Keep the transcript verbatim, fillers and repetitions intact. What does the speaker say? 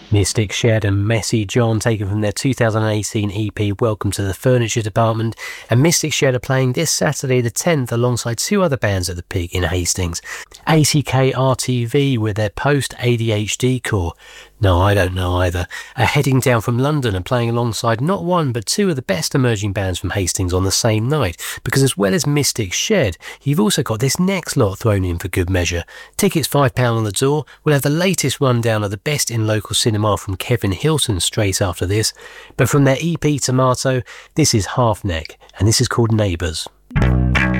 Mystic Shed and Messy John, taken from their two thousand eighteen E P Welcome to the Furniture Department. And Mystic Shed are playing this Saturday the tenth alongside two other bands at the Pig in Hastings. A C K R T V with their post-A D H D core. No, I don't know either. Are heading down from London and playing alongside not one but two of the best emerging bands from Hastings on the same night, because as well as Mystic Shed, you've also got this next lot thrown in for good measure. Tickets five pounds on the door. We'll have the latest rundown of the best in local cinema from Kevin Hilton straight after this. But from their E P Tomato, this is Half Neck, and this is called Neighbours.